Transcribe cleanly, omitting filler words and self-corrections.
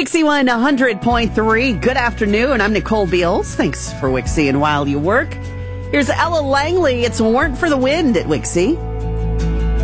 Wixie 100.3. Good afternoon. I'm Nicole Beals. Thanks for Wixie and While You Work. Here's Ella Langley. It's Weren't for the Wind at Wixie.